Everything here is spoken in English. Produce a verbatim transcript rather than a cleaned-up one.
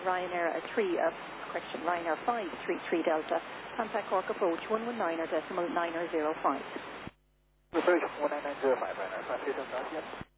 Ryanair uh, three, uh, correction, Ryanair five three three Delta. Contact Cork approach one one nine or decimal nine zero five. Approach one nine nine zero five, Ryanair five three Delta, yes.